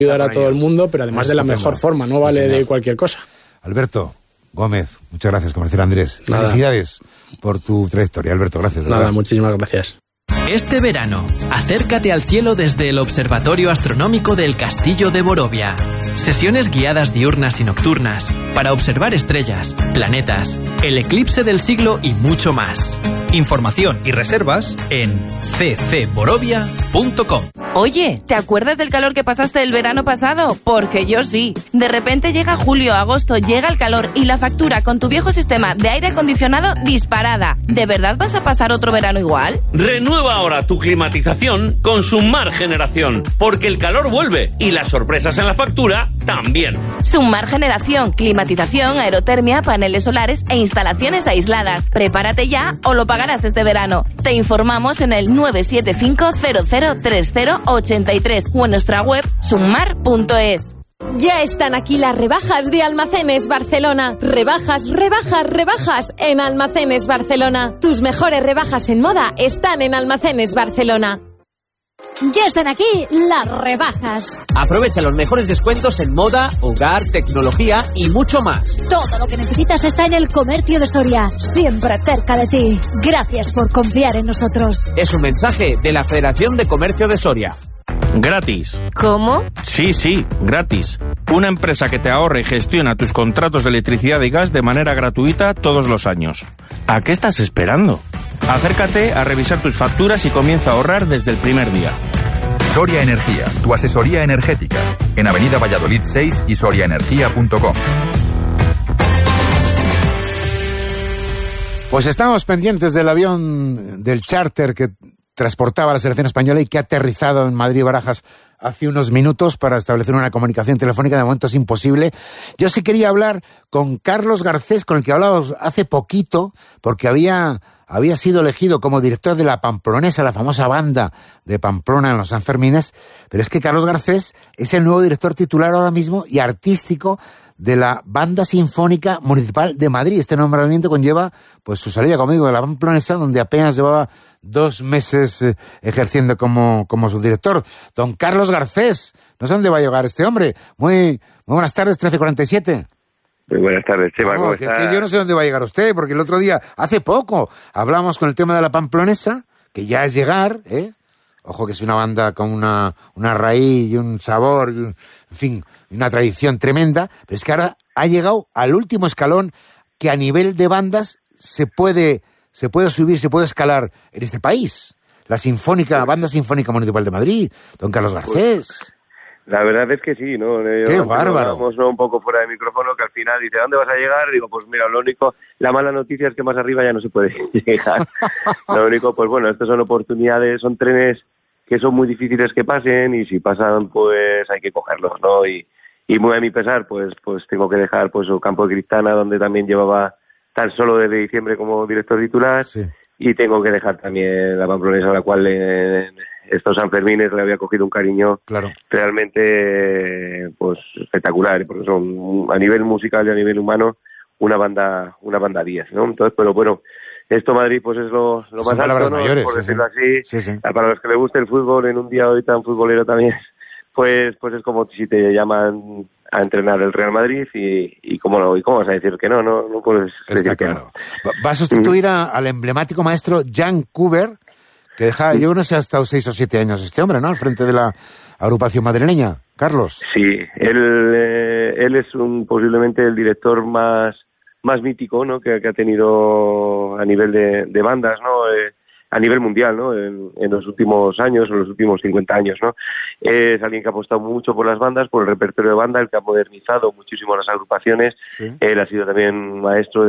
ayudar a todo el mundo, pero además de la mejor forma, no vale de cualquier cosa. Alberto Gómez, muchas gracias, comercial Andrés. Nada. Felicidades por tu trayectoria, Alberto, gracias. Nada, muchísimas gracias. Este verano, acércate al cielo desde el Observatorio Astronómico del Castillo de Borovia. Sesiones guiadas diurnas y nocturnas para observar estrellas, planetas, el eclipse del siglo y mucho más. Información y reservas en ccborovia.com. Oye, ¿te acuerdas del calor que pasaste el verano pasado? Porque yo sí. De repente llega julio, agosto, llega el calor y la factura con tu viejo sistema de aire acondicionado disparada. ¿De verdad vas a pasar otro verano igual? Renueva ahora tu climatización con Sunmar Generación, porque el calor vuelve y las sorpresas en la factura también. Sunmar Generación, climatización, aerotermia, paneles solares e instalaciones aisladas. Prepárate ya o lo pagarás este verano. Te informamos en el 975 0030 83 o en nuestra web sunmar.es. Ya están aquí las rebajas de Almacenes Barcelona. Rebajas, rebajas, rebajas en Almacenes Barcelona. Tus mejores rebajas en moda están en Almacenes Barcelona. Ya están aquí las rebajas. Aprovecha los mejores descuentos en moda, hogar, tecnología y mucho más. Todo lo que necesitas está en el Comercio de Soria, siempre cerca de ti. Gracias por confiar en nosotros. Es un mensaje de la Federación de Comercio de Soria. Gratis. ¿Cómo? Sí, gratis. Una empresa que te ahorra y gestiona tus contratos de electricidad y gas de manera gratuita todos los años. ¿A qué estás esperando? Acércate a revisar tus facturas y comienza a ahorrar desde el primer día. Soria Energía, tu asesoría energética. En Avenida Valladolid 6 y soriaenergia.com. Pues estamos pendientes del avión del charter que transportaba a la selección española y que ha aterrizado en Madrid-Barajas hace unos minutos para establecer una comunicación telefónica. De momento es imposible. Yo sí quería hablar con Carlos Garcés, con el que hablábamos hace poquito, porque había sido elegido como director de la Pamplonesa, la famosa banda de Pamplona en los Sanfermines, pero es que Carlos Garcés es el nuevo director titular ahora mismo y artístico de la Banda Sinfónica Municipal de Madrid. Este nombramiento conlleva pues su salida, como digo, de la Pamplonesa, donde apenas llevaba 2 meses ejerciendo como subdirector. Don Carlos Garcés, no sé dónde va a llegar este hombre. Muy buenas tardes, 13:47. Muy buenas tardes, Chema. ¿Cómo está? Es que yo no sé dónde va a llegar usted, porque el otro día, hace poco, hablamos con el tema de la Pamplonesa, que ya es llegar, ¿eh? Ojo que es una banda con una raíz y un sabor, en fin, una tradición tremenda, pero es que ahora ha llegado al último escalón que a nivel de bandas se puede subir, se puede escalar en este país. La Banda Sinfónica Municipal de Madrid, don Carlos Garcés. La verdad es que sí, ¿no? ¡Qué bárbaro! Vamos un poco fuera de micrófono, que al final dice, ¿a dónde vas a llegar? Digo, pues mira, la mala noticia es que más arriba ya no se puede llegar. Lo único, pues bueno, estas son oportunidades, son trenes que son muy difíciles que pasen, y si pasan, pues hay que cogerlos, ¿no? Y muy a mi pesar, pues tengo que dejar pues el Campo de Criptana, donde también llevaba tan solo desde diciembre como director titular, sí. Y tengo que dejar también la Pamplonesa, a la cual estos Sanfermines le había cogido un cariño realmente pues espectacular, porque son a nivel musical y a nivel humano una banda 10, ¿no? Entonces, pero bueno, esto Madrid pues es lo más alto, ¿no? Mayores, por decirlo así. Sí. Para los que les guste el fútbol en un día hoy tan futbolero también, pues es como si te llaman a entrenar el Real Madrid y cómo vas a decir que no puedes decir que no. Va a sustituir al emblemático maestro Jan Kuber, que yo no sé, ha estado 6 o 7 años este hombre, ¿no? Al frente de la agrupación madrileña. Carlos. Sí, él es posiblemente el director más mítico, ¿no? que ha tenido a nivel de bandas, ¿no? A nivel mundial, ¿no? En los últimos años, en los últimos 50 años, ¿no? Es alguien que ha apostado mucho por las bandas, por el repertorio de banda, el que ha modernizado muchísimo las agrupaciones. Sí. Él ha sido también maestro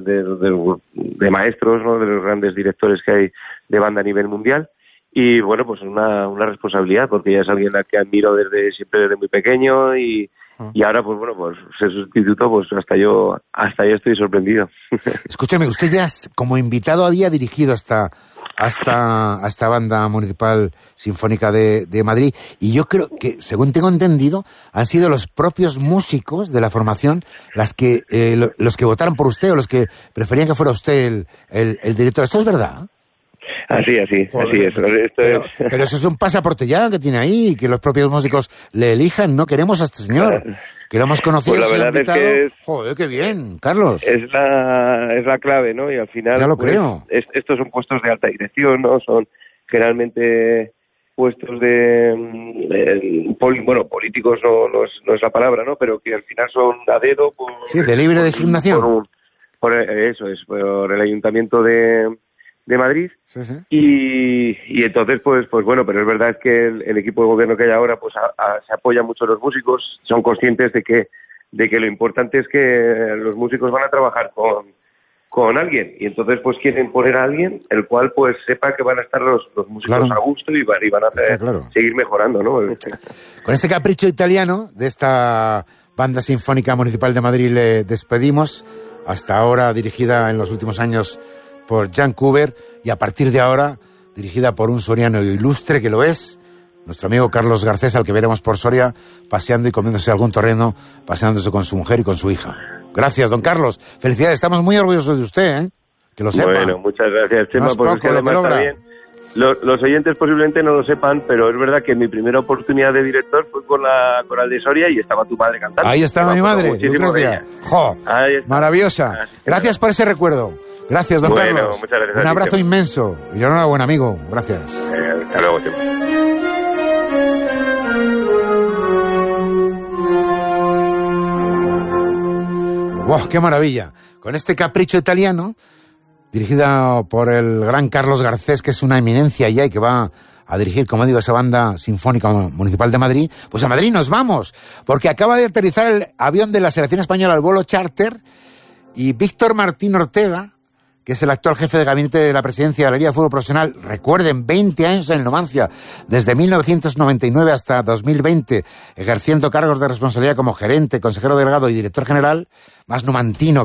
de maestros, ¿no? De los grandes directores que hay de banda a nivel mundial. Y bueno, pues una responsabilidad, porque ya es alguien a que admiro siempre desde muy pequeño, y ahora pues bueno, pues ser sustituto, pues hasta yo estoy sorprendido. Escúchame, usted ya como invitado había dirigido hasta esta banda municipal sinfónica de Madrid, y yo creo que, según tengo entendido, han sido los propios músicos de la formación los que votaron por usted, o los que preferían que fuera usted el director. ¿Esto es verdad? Así es. Pero eso es un pasaporte ya que tiene ahí, que los propios músicos le elijan. No queremos a este señor, que lo hemos conocido. Pues la verdad es que joder, qué bien, Carlos. Es la clave, ¿no? Y al final, ya lo creo. Estos son puestos de alta dirección, ¿no? Son generalmente puestos políticos no es la palabra, ¿no? Pero que al final son a dedo. Sí, de libre designación. Por el Ayuntamiento de Madrid. Sí. Y entonces, pues bueno, pero es verdad que el equipo de gobierno que hay ahora pues se apoya mucho a los músicos, son conscientes de que lo importante es que los músicos van a trabajar con alguien, y entonces pues quieren poner a alguien el cual pues sepa que van a estar los músicos a gusto y van a seguir mejorando, ¿no? Con este capricho italiano de esta Banda Sinfónica Municipal de Madrid le despedimos, hasta ahora dirigida en los últimos años por Jan Kuber, y a partir de ahora dirigida por un soriano ilustre que lo es, nuestro amigo Carlos Garcés, al que veremos por Soria paseando y comiéndose algún torreno, paseándose con su mujer y con su hija. Gracias, don Carlos. Felicidades, estamos muy orgullosos de usted, ¿eh? Que lo sepa. Bueno, muchas gracias, Chema, porque además está bien. Los oyentes posiblemente no lo sepan, pero es verdad que mi primera oportunidad de director fue con la Coral de Soria y estaba tu madre cantando. Ahí estaba mi madre, Lucrecia. Maravillosa. Gracias por ese recuerdo. Gracias, don Carlos. Muchas gracias. Un abrazo inmenso. Y enhorabuena, amigo. Gracias. Hasta luego, Chema. ¡Wow! ¡Qué maravilla! Con este capricho italiano, dirigida por el gran Carlos Garcés, que es una eminencia ya y que va a dirigir, como digo, esa Banda Sinfónica Municipal de Madrid, pues a Madrid nos vamos, porque acaba de aterrizar el avión de la selección española al vuelo charter, y Víctor Martín Ortega, que es el actual jefe de gabinete de la presidencia de la Liga de Fútbol Profesional, recuerden, 20 años en el Numancia, desde 1999 hasta 2020, ejerciendo cargos de responsabilidad como gerente, consejero delegado y director general, más numantino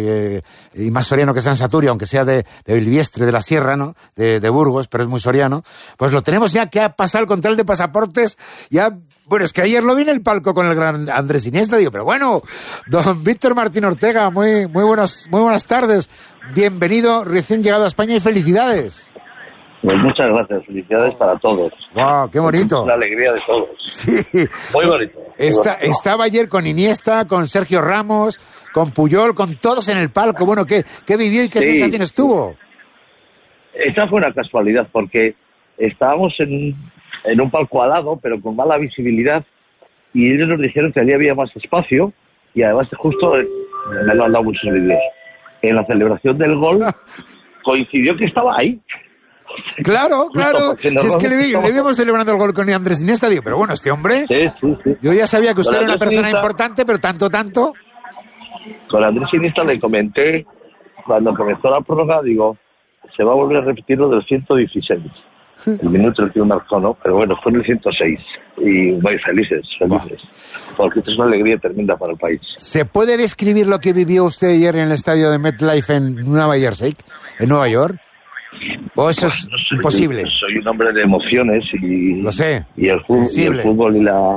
y más soriano que San Saturio, aunque sea de Bilbiestre, de la Sierra, ¿no? De Burgos, pero es muy soriano. Pues lo tenemos ya que ha pasado el control de pasaportes, ya. Bueno, es que ayer lo vi en el palco con el gran Andrés Iniesta, digo, pero bueno, don Víctor Martín Ortega, muy buenas tardes, bienvenido, recién llegado a España y felicidades. Pues muchas gracias, felicidades para todos. ¡Wow, qué bonito! La alegría de todos. Sí. Muy bonito. Estaba ayer con Iniesta, con Sergio Ramos, con Puyol, con todos en el palco. Bueno, ¿qué vivió y qué sensaciones tuvo? Esta fue una casualidad, porque estábamos en un palco al lado, pero con mala visibilidad, y ellos nos dijeron que allí había más espacio, y además justo me lo han dado muchos vídeos. En la celebración del gol coincidió que estaba ahí. Claro. Si es que le vimos celebrando el gol con Andrés Iniesta, digo, pero bueno, este hombre, sí. Yo ya sabía que usted era una persona importante, pero tanto. Con Andrés Iniesta le comenté, cuando comenzó la prórroga, digo, se va a volver a repetir lo del 116. El minuto el que marcó, ¿no? Pero bueno, fue en el 106. Y muy felices. Porque esto es una alegría tremenda para el país. ¿Se puede describir lo que vivió usted ayer en el estadio de MetLife en Nueva Jersey, en Nueva York? ¿O eso es imposible? Soy un hombre de emociones y... Lo sé. Y el fútbol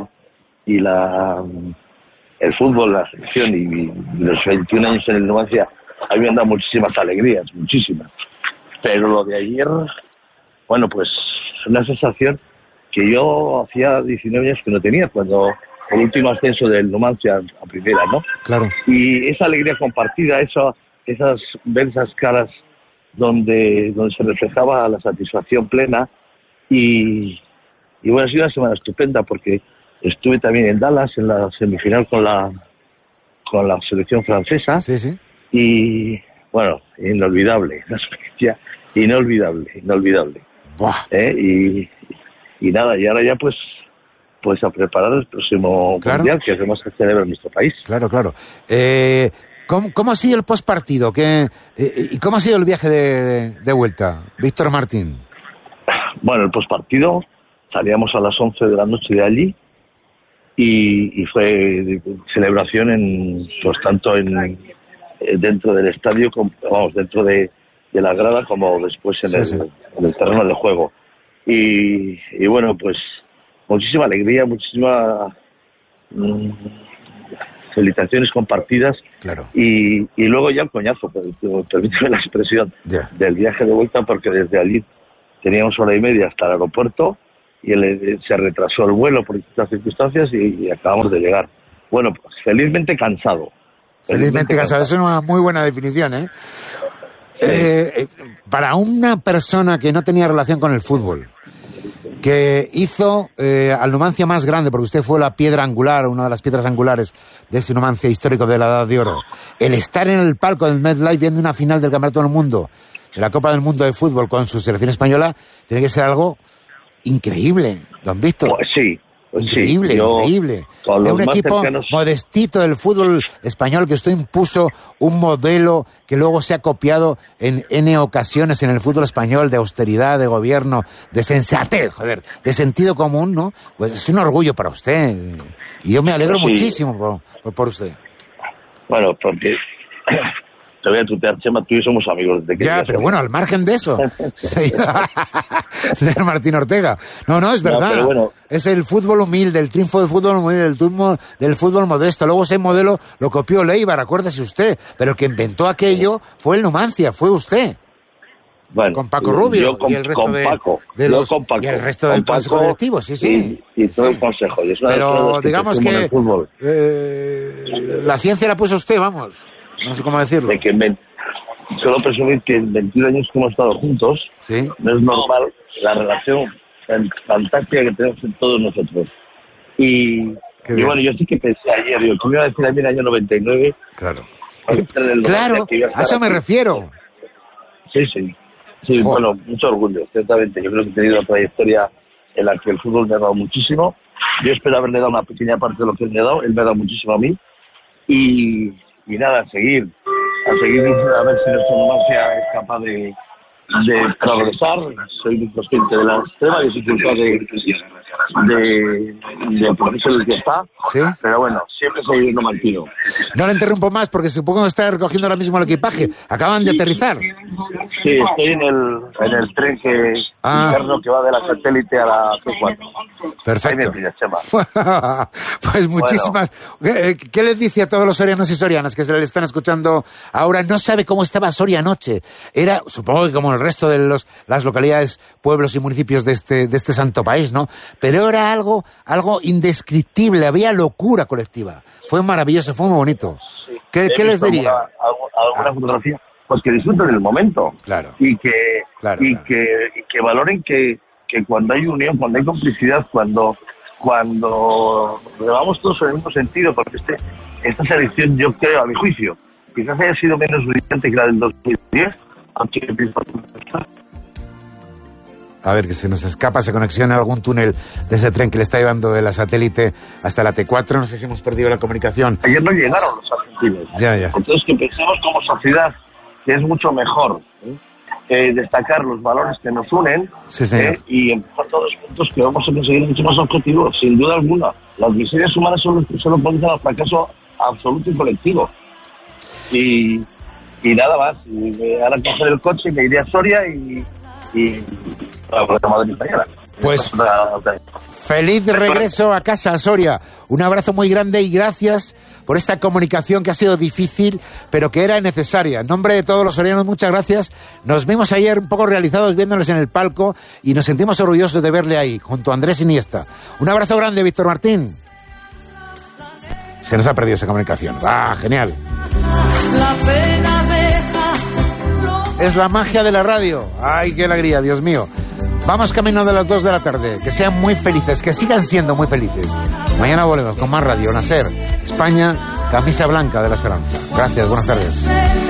el fútbol, la selección y los 21 años en el Numancia, a mí me han dado muchísimas alegrías, muchísimas. Pero lo de ayer... Bueno, pues una sensación que yo hacía 19 años que no tenía, cuando el último ascenso del Numancia a primera, ¿no? Claro. Y esa alegría compartida, ver esas caras donde se reflejaba la satisfacción plena. Y bueno, ha sido una semana estupenda, porque estuve también en Dallas, en la semifinal con la selección francesa. Sí. Y bueno, inolvidable, una experiencia inolvidable. Y nada, y ahora ya pues a preparar el próximo mundial que hacemos que celebra en nuestro país. Claro. ¿Cómo ha sido el postpartido? ¿Y cómo ha sido el viaje de vuelta, Víctor Martín? Bueno, el postpartido salíamos a las 11 de la noche de allí y fue celebración tanto dentro del estadio, dentro de la grada, como después en el terreno de juego. Y bueno, pues muchísima alegría, muchísimas felicitaciones compartidas. Claro. Y luego ya el coñazo, permíteme la expresión, del viaje de vuelta, porque desde allí teníamos hora y media hasta el aeropuerto y se retrasó el vuelo por distintas circunstancias y acabamos de llegar. Bueno, pues felizmente cansado. Felizmente cansado, eso es una muy buena definición, ¿eh? Para una persona que no tenía relación con el fútbol, que hizo al Numancia más grande, porque usted fue la piedra angular, una de las piedras angulares de ese Numancia histórico de la Edad de Oro, el estar en el palco del MetLife viendo una final del Campeonato del Mundo, de la Copa del Mundo de Fútbol con su selección española, tiene que ser algo increíble, don Víctor. Pues sí. Increíble, increíble. De un equipo modestito del fútbol español que usted impuso un modelo que luego se ha copiado en N ocasiones en el fútbol español, de austeridad, de gobierno, de sensatez, de sentido común, ¿no? Pues es un orgullo para usted. Y yo me alegro muchísimo por usted. Bueno, porque... Te voy a tutear, Chema, tú y yo somos amigos. Ya, pero bueno, al margen de eso. Señor Martín Ortega. No, es verdad. No, bueno. Es el fútbol humilde, el triunfo del fútbol humilde, del fútbol modesto. Luego ese modelo lo copió Leibar, acuérdese usted. Pero el que inventó aquello fue el Numancia, fue usted. Bueno, con Paco Rubio y el resto y el resto del consejo directivo, sí. Y todo el consejo. Pero digamos que la ciencia la puso usted, vamos. No sé cómo decirlo. De que solo presumir que en 21 años que hemos estado juntos, ¿sí? No es normal la relación fantástica que tenemos en todos nosotros. Y bueno, yo sí que pensé ayer, ¿qué me iba a decir a mí en el año 99? Claro, a eso me refiero. Sí, bueno, mucho orgullo, ciertamente. Yo creo que he tenido una trayectoria en la que el fútbol me ha dado muchísimo. Yo espero haberle dado una pequeña parte de lo que él me ha dado. Él me ha dado muchísimo a mí. Y nada, a seguir a ver si nuestra Numancia es capaz de progresar. Soy muy consciente de la extrema dificultad del proceso en el que está, ¿sí? Pero bueno, siempre seguir no mantino. No le interrumpo más porque supongo que está recogiendo ahora mismo el equipaje. Acaban de aterrizar. Sí, estoy en el tren interno que va de la Satélite a la C4. Perfecto. Pues muchísimas. Bueno. ¿Qué les dice a todos los sorianos y sorianas que se le están escuchando ahora? No sabe cómo estaba Soria anoche. Era, supongo que como el resto de las localidades, pueblos y municipios de este santo país, ¿no? Pero era algo indescriptible, había locura colectiva. Fue maravilloso, fue muy bonito. Sí. ¿Qué les diría? ¿Alguna fotografía? Pues que disfruten el momento. Claro. Y que valoren que cuando hay unión, cuando hay complicidad, cuando vamos todos en el mismo sentido, porque esta selección, yo creo, a mi juicio, quizás haya sido menos brillante que la del 2010, aunque a ver, que se nos escapa, se conexiona algún túnel de ese tren que le está llevando de la Satélite hasta la T4. No sé si hemos perdido la comunicación. Ayer no llegaron los argentinos. Ya. Entonces, que pensemos como sociedad que es mucho mejor destacar los valores que nos unen, sí, señor. Y empujar todos juntos que vamos a conseguir mucho más objetivos, sin duda alguna. Las miserias humanas solo conducen al fracaso absoluto y colectivo. Y nada más. Y ahora coger el coche y me iré a Soria y pues feliz regreso a casa, Soria. Un abrazo muy grande y gracias por esta comunicación que ha sido difícil, pero que era necesaria. En nombre de todos los sorianos, muchas gracias. Nos vimos ayer un poco realizados viéndoles en el palco y nos sentimos orgullosos de verle ahí, junto a Andrés Iniesta. Un abrazo grande, Víctor Martín. Se nos ha perdido esa comunicación. Genial. Es la magia de la radio. ¡Ay, qué alegría, Dios mío! Vamos camino de las 2 de la tarde. Que sean muy felices, que sigan siendo muy felices. Mañana volvemos con más radio. Nacer, España, camisa blanca de la esperanza. Gracias, buenas tardes.